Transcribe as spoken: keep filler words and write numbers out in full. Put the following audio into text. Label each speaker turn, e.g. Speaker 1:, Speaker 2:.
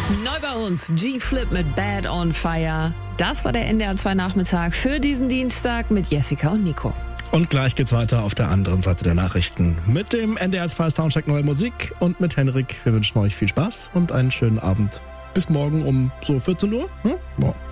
Speaker 1: Neu bei uns, G-Flip mit Bad on Fire. Das war der N D R zwei Nachmittag für diesen Dienstag mit Jessica und Nico.
Speaker 2: Und gleich geht's weiter auf der anderen Seite der Nachrichten mit dem N D R zwei Soundcheck Neue Musik und mit Henrik. Wir wünschen euch viel Spaß und einen schönen Abend. Bis morgen um so vierzehn Uhr. Hm? Ja.